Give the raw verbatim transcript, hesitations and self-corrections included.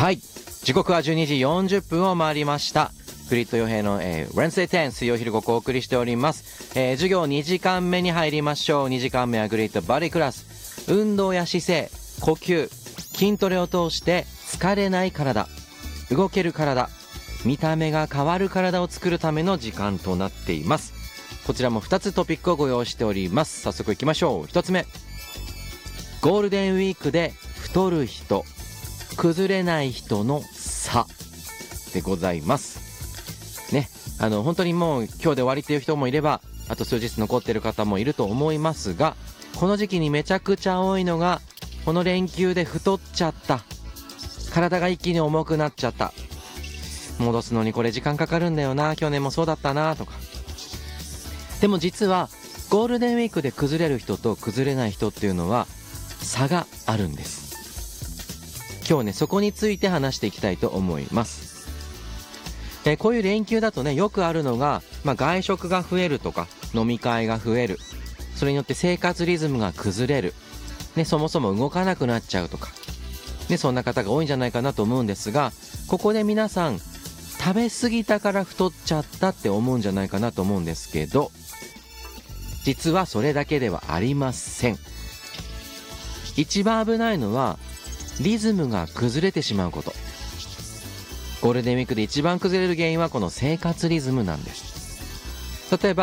はい、時刻はじゅうにじよんじゅっぷんを回りました。グリッド洋平の、えー、Wednesday テン水曜昼ごくお送りしております、えー、授業にじかんめに入りましょう。にじかんめはグリッドバディクラス。運動や姿勢、呼吸、筋トレを通して疲れない体、動ける体、見た目が変わる体を作るための時間となっています。こちらもふたつトピックをご用意しております。早速いきましょう。ひとつめ、ゴールデンウィークで太る人、崩れない人の差でございますね。あの本当にもう今日で終わりっていう人もいれば、あと数日残ってる方もいると思いますが、この時期にめちゃくちゃ多いのが、この連休で太っちゃった、体が一気に重くなっちゃった、戻すのにこれ時間かかるんだよな、去年もそうだったなとか。でも実はゴールデンウィークで崩れる人と崩れない人っていうのは差があるんです。今日ね、そこについて話していきたいと思います。えー、こういう連休だとね、よくあるのが、まあ、外食が増えるとか飲み会が増える、それによって生活リズムが崩れる、ね、そもそも動かなくなっちゃうとか、ね、そんな方が多いんじゃないかなと思うんですが、ここで皆さん食べ過ぎたから太っちゃったって思うんじゃないかなと思うんですけど、実はそれだけではありません。一番危ないのはリズムが崩れてしまうこと。ゴールデンウィークで一番崩れる原因はこの生活リズムなんです。例えば